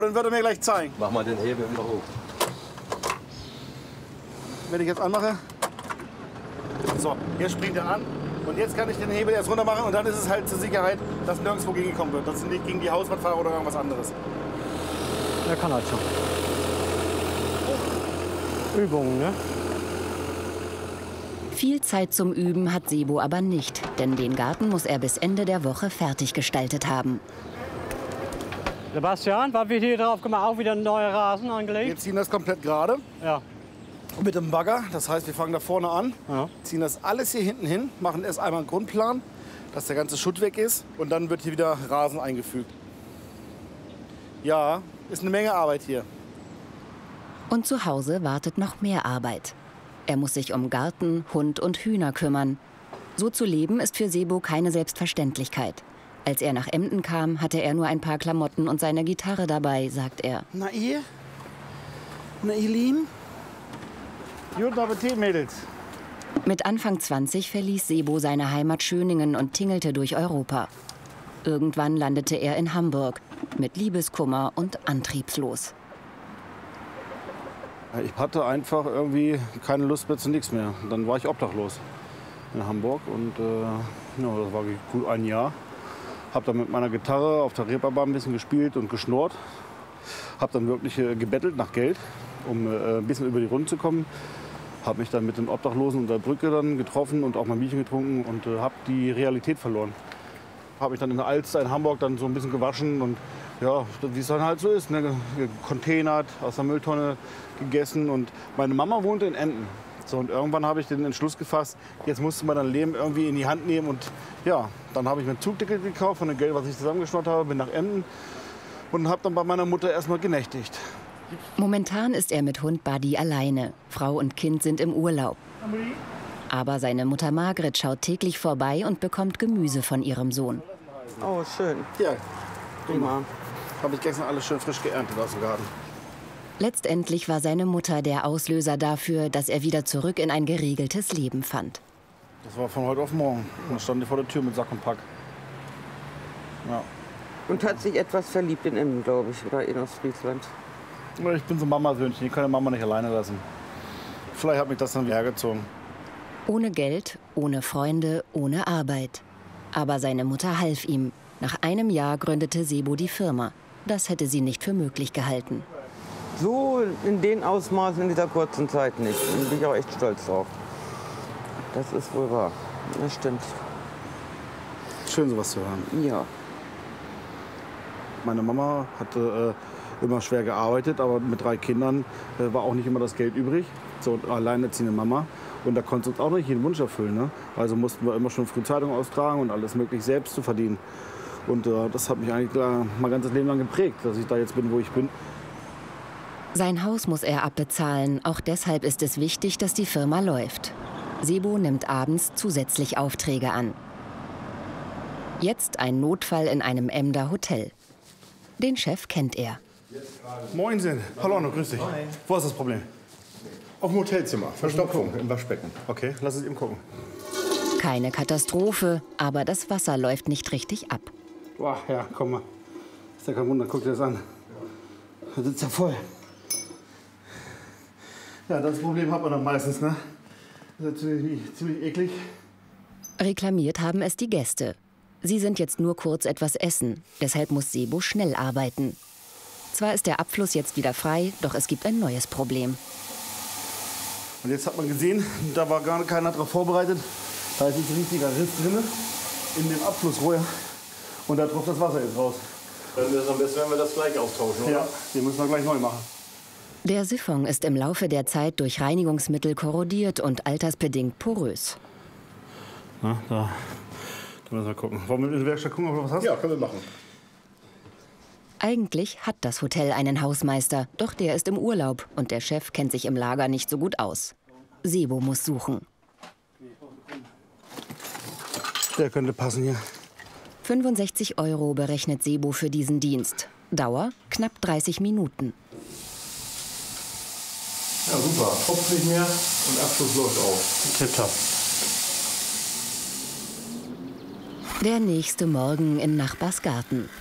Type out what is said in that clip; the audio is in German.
Dann wird er mir gleich zeigen. Mach mal den Hebel wieder hoch. Wenn ich jetzt anmache. So, jetzt springt er an. Und jetzt kann ich den Hebel erst runter machen. Und dann ist es halt zur Sicherheit, dass nirgendwo gegengekommen wird. Dass es nicht gegen die Hauswand fahre oder irgendwas anderes. Er kann halt schon. Übungen, ne? Viel Zeit zum Üben hat Sebo aber nicht. Denn den Garten muss er bis Ende der Woche fertig gestaltet haben. Sebastian, was wird hier drauf gemacht? Auch wieder ein neuer Rasen Wir angelegt? ziehen das komplett gerade. Ja. Mit dem Bagger. Das heißt, wir fangen da vorne an. Ja. Ziehen das alles hier hinten hin. Machen erst einmal einen Grundplan, dass der ganze Schutt weg ist. Und dann wird hier wieder Rasen eingefügt. Ja, ist eine Menge Arbeit hier. Und zu Hause wartet noch mehr Arbeit. Er muss sich um Garten, Hund und Hühner kümmern. So zu leben ist für Sebo keine Selbstverständlichkeit. Als er nach Emden kam, hatte er nur ein paar Klamotten und seine Gitarre dabei, sagt er. Na ihr? Na ihr Lieben? Guten Appetit, Mädels. Mit Anfang 20 verließ Sebo seine Heimat Schöningen und tingelte durch Europa. Irgendwann landete er in Hamburg, mit Liebeskummer und antriebslos. Ich hatte einfach irgendwie keine Lust mehr zu nichts mehr. Dann war ich obdachlos in Hamburg und ja, das war gut ein Jahr. Habe dann mit meiner Gitarre auf der Reeperbahn ein bisschen gespielt und geschnurrt. Habe dann wirklich gebettelt nach Geld, um ein bisschen über die Runden zu kommen. Habe mich dann mit den Obdachlosen unter der Brücke dann getroffen und auch mal ein Bierchen getrunken und habe die Realität verloren. Habe mich dann in der Alster in Hamburg dann so ein bisschen gewaschen und ja, wie es dann halt so ist, ne, gecontainert, aus der Mülltonne gegessen und meine Mama wohnte in Emden. So, und irgendwann habe ich den Entschluss gefasst, jetzt musste man dein Leben irgendwie in die Hand nehmen und ja, dann habe ich mir ein Zugticket gekauft von dem Geld, was ich zusammengeschnurrt habe, bin nach Emden und habe dann bei meiner Mutter erstmal genächtigt. Momentan ist er mit Hund Buddy alleine. Frau und Kind sind im Urlaub. Aber seine Mutter Margret schaut täglich vorbei und bekommt Gemüse von ihrem Sohn. Oh, schön. Ja, Prima. habe ich gestern alles schön frisch geerntet aus dem Garten. Letztendlich war seine Mutter der Auslöser dafür, dass er wieder zurück in ein geregeltes Leben fand. Das war von heute auf morgen. Dann stand ich vor der Tür mit Sack und Pack. Ja. Und hat sich etwas verliebt in Emden, glaube ich, oder in Ostfriesland. Ich bin so ein Mamasöhnchen, ich kann die Mama nicht alleine lassen. Vielleicht hat mich das dann wieder hergezogen. Ohne Geld, ohne Freunde, ohne Arbeit. Aber seine Mutter half ihm. Nach einem Jahr gründete Sebo die Firma. Das hätte sie nicht für möglich gehalten. So in den Ausmaßen in dieser kurzen Zeit nicht. Da bin ich auch echt stolz drauf. Das ist wohl wahr. Das stimmt. Schön, sowas zu hören. Ja. Meine Mama hatte immer schwer gearbeitet, aber mit 3 Kindern war auch nicht immer das Geld übrig. So, alleinerziehende Mama. Und da konnte uns auch nicht jeden Wunsch erfüllen. Ne? Also mussten wir immer schon früh Zeitung austragen und alles möglich selbst zu verdienen. Und das hat mich eigentlich mein ganzes Leben lang geprägt, dass ich da jetzt bin, wo ich bin. Sein Haus muss er abbezahlen. Auch deshalb ist es wichtig, dass die Firma läuft. Sebo nimmt abends zusätzlich Aufträge an. Jetzt ein Notfall in einem Emder Hotel. Den Chef kennt er. Moinsen. Hallo Arno, grüß dich. Wo ist das Problem? Auf dem Hotelzimmer, Verstopfung im Waschbecken. Okay, lass es eben gucken. Keine Katastrophe, aber das Wasser läuft nicht richtig ab. Boah, ja, komm mal. Ist ja kein Wunder, guck dir das an. Da sitzt ja voll. Ja, das Problem hat man dann meistens, ne? Das ist ja ziemlich eklig. Reklamiert haben es die Gäste. Sie sind jetzt nur kurz etwas essen. Deshalb muss Sebo schnell arbeiten. Zwar ist der Abfluss jetzt wieder frei, doch es gibt ein neues Problem. Und jetzt hat man gesehen, da war gar keiner darauf vorbereitet. Da ist ein richtiger Riss drin in dem Abflussrohr. Und da tropft das Wasser jetzt raus. Dann wäre es am besten, wenn wir das gleich austauschen, oder? Ja, den müssen wir gleich neu machen. Der Siphon ist im Laufe der Zeit durch Reinigungsmittel korrodiert und altersbedingt porös. Na, da müssen wir gucken. Wollen wir in der Werkstatt gucken, ob du was hast? Ja, können wir machen. Eigentlich hat das Hotel einen Hausmeister, doch der ist im Urlaub und der Chef kennt sich im Lager nicht so gut aus. Sebo muss suchen. Der könnte passen hier. 65 € berechnet Sebo für diesen Dienst. Dauer knapp 30 Minuten. Ja, super. Tropft nicht mehr und Abschluss läuft auf. Tipptopp. Der nächste Morgen in Nachbars Garten.